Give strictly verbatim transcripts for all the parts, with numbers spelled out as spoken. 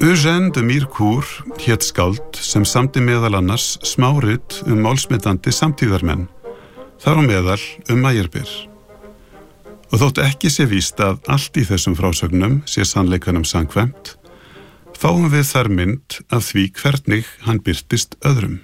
Eugène de Mirecourt hét skáld sem samdi meðal annars smárit um málsmetandi samtíðarmenn, þar á meðal um Meyerbeer. Og þótt ekki sé víst að allt í þessum frásögnum sé sannleikanum samkvæmt, fáum við þar mynd af því hvernig hann birtist öðrum.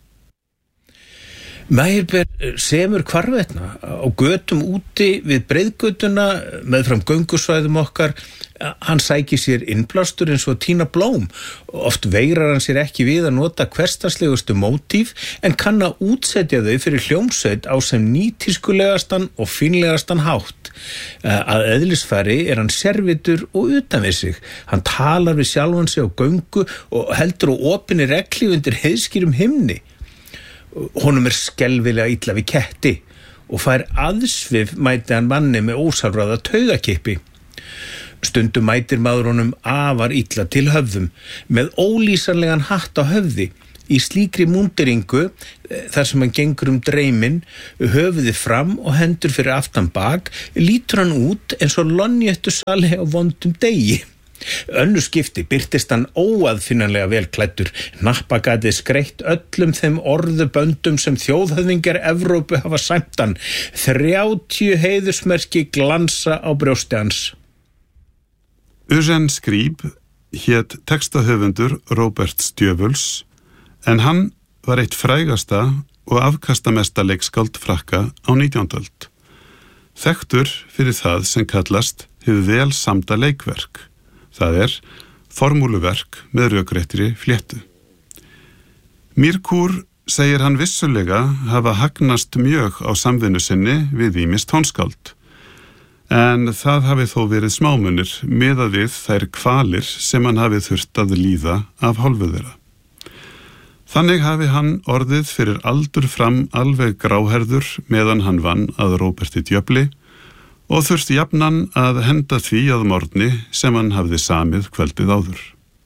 Meyerbeer semur hvarvetna á götum úti við breiðgötuna meðfram göngusvæðum okkar. Hann sækir sér innblástur eins og tína blóm. Oft veigrar hann sér ekki við að nota hversdagslegustu mótíf en kann að útsetja þau fyrir hljómsveit á sem nýtískulegastan og fínlegastan hátt. Að eðlisfari er hann servitur og utan við sig. Hann talar við sjálfan sig á göngu og heldur á opinni reglíf undir heiðskýrum himni. Honum er skelfilega illa við ketti og fær aðsvif mæti hann manni með ósálfráða taugakippi. Stundum mætir maður honum afar illa til höfðum með ólýsanlegan hatt á höfði í slíkri múnderingu þar sem hann gengur um dreyminn, höfuði fram og hendur fyrir aftan bak, lítur hann út eins og lonjettu sali á vondum degi. Önnu skipti birtist hann óaðfinnanlega vel klæddur, hnappagatið skreitt öllum þeim orðuböndum sem þjóðhöfðingjar Evrópu hafa sæmt hann, þrjátíu heiðursmerki glansa á brjósti hans. Eugène Scribe hét textahöfundur Róberts Djöfuls, en hann var eitt frægasta og afkastamesta leikskáld Frakka á nítjándu öld. Þekktur fyrir það sem kallast hið vel samda leikverk. Það er formúluverk með rökréttri fléttu. Mirecourt segir hann vissulega hafa hagnast mjög á samvinnu sinni við ýmis tónskáld, en það hafi þó verið smámunir miðað við þær kvalir sem hann hafi þurft að líða af hálfu þeirra. Þannig hafi hann orðið fyrir aldur fram alveg gráherður meðan hann vann að Róberti Djöfli og þurfti jafnan að henda því að morgni sem hann hafði samið kvöldið áður.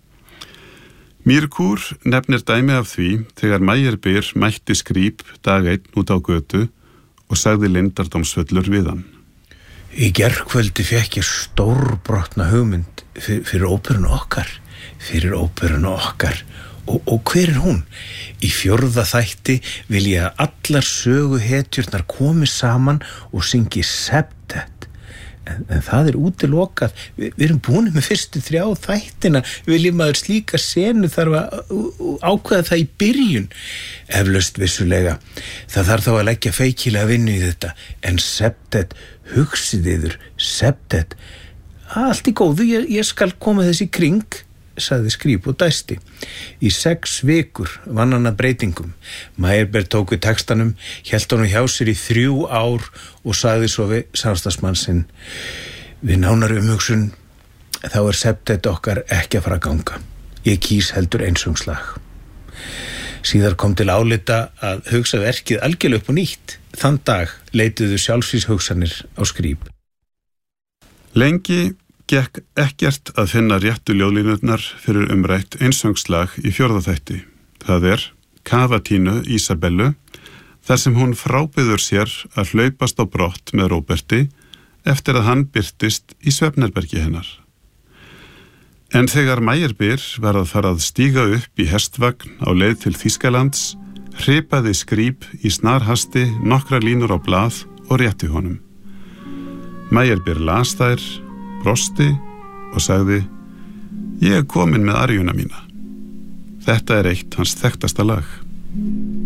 Mirecourt nefnir dæmi af því þegar Meyerbeer mætti Scribe dag einn út á götu og sagði leyndardómsfullur við hann. Í gærkvöldi fékk ég stórbrotna hugmynd fyrir, fyrir óperuna okkar, fyrir óperuna okkar. Og, og hver er hún? Í fjórða þætti vil ég að allar söguhetjurnar komi saman og syngi septet. En, en það er útilokað. Vi, við erum búin með fyrstu þrjá þættina. Viljum maður slíka senu þarf að ákveða það í byrjun. Eflaust vissulega. Það þarf þá að leggja feikilega vinnu í þetta. En septet, hugsið yður, septet. Allt í góðu, ég, ég skal koma þessi kring, sagði Scribe og dæsti. Í sex vikur vann hann að breytingum. Meyerbeer tók við textanum, hélt honum hjá sér í þrjú ár og sagði svo við samstarfsmann sinn: við nánar umhugsun, þá er septet okkar ekki að fara að ganga. Ég kýs heldur einsöngslag. Síðar kom til álita að hugsa verkið algjörlega upp og nýtt. Þann dag leituðu sjálfsvíshugsanir á Scribe. Lengi gekk ekkert að finna réttu ljóðlínurnar fyrir umrætt einsöngslag í fjórða þætti. Það er Cavatínu Isabellu, þar sem hún frábiður sér að hlaupast á brott með Róberti eftir að hann birtist í svefnherbergi hennar. En þegar Meyerbeer var að fara að stíga upp í hestvagn á leið til Þýskalands, hripaði Scribe í snarhasti nokkra línur á blað og rétti honum. Meyerbeer las þær, brosti og sagði: ég er komin með arjuna mína. Þetta er eitt hans þekktasta lag.